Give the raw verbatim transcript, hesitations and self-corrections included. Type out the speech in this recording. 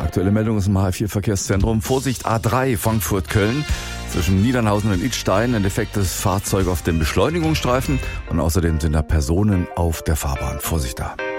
Aktuelle Meldung ist im H vier Verkehrszentrum. Vorsicht A drei Frankfurt-Köln. Zwischen Niedernhausen und Idstein ein defektes Fahrzeug auf dem Beschleunigungsstreifen und außerdem sind da Personen auf der Fahrbahn. Vorsicht da.